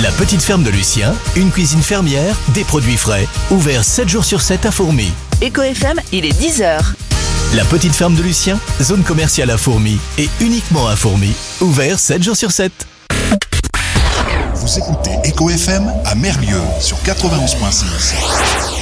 La petite ferme de Lucien, une cuisine fermière, des produits frais. Ouvert 7 jours sur 7 à Fourmi. Éco FM, il est 10h. La petite ferme de Lucien, zone commerciale à Fourmi. Et uniquement à Fourmi. Ouvert 7 jours sur 7. Vous écoutez Éco FM à Merlieu sur 91.6.